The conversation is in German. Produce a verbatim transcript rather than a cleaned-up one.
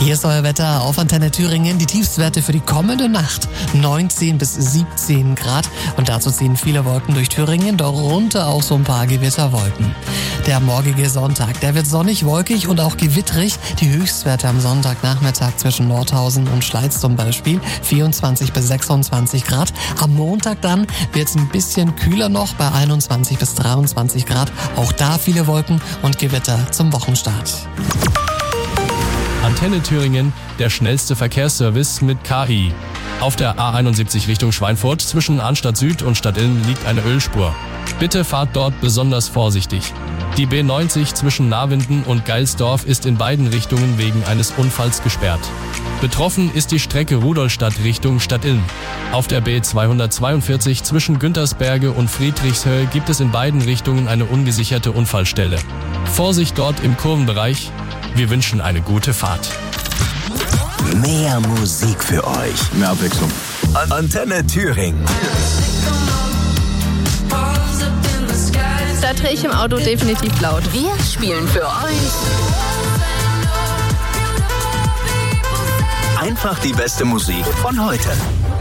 Hier ist euer Wetter auf Antenne Thüringen. Die Tiefstwerte für die kommende Nacht neunzehn bis siebzehn Grad. Und dazu ziehen viele Wolken durch Thüringen, darunter auch so ein paar Gewitterwolken. Der morgige Sonntag, der wird sonnig, wolkig und auch gewittrig. Die Höchstwerte am Sonntagnachmittag zwischen Nordhausen und Schleiz zum Beispiel vierundzwanzig bis sechsundzwanzig Grad. Am Montag dann wird es ein bisschen kühler noch bei einundzwanzig bis dreiundzwanzig Grad. Auch da viele Wolken und Gewitter zum Wochenstart. Antenne Thüringen, der schnellste Verkehrsservice mit K I. Auf der A einundsiebzig Richtung Schweinfurt zwischen Arnstadt Süd und Stadtillen liegt eine Ölspur. Bitte fahrt dort besonders vorsichtig. Die B neunzig zwischen Nawinden und Geilsdorf ist in beiden Richtungen wegen eines Unfalls gesperrt. Betroffen ist die Strecke Rudolstadt Richtung Stadtillen. Auf der B zweihundertzweiundvierzig zwischen Güntersberge und Friedrichshöhe gibt es in beiden Richtungen eine ungesicherte Unfallstelle. Vorsicht dort im Kurvenbereich. Wir wünschen eine gute Fahrt. Mehr Musik für euch. Mehr Abwechslung. Antenne Thüringen. Da drehe ich im Auto definitiv laut. Wir spielen für euch Einfach die beste Musik von heute.